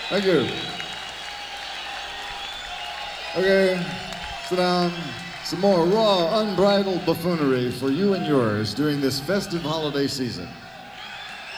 Thank you. Okay, sit down. Some more raw, unbridled buffoonery for you and yours during this festive holiday season.